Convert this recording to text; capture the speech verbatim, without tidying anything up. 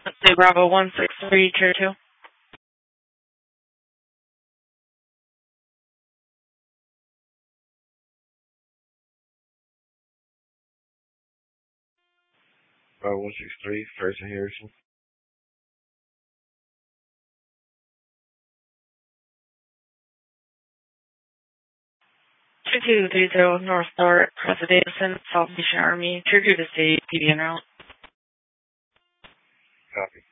Let's say Bravo one six three, Tier two. Bravo one six three, First and Harrison. two two three zero, North Star, President, Salvation Army, Tier two to state, P D N route. Copy.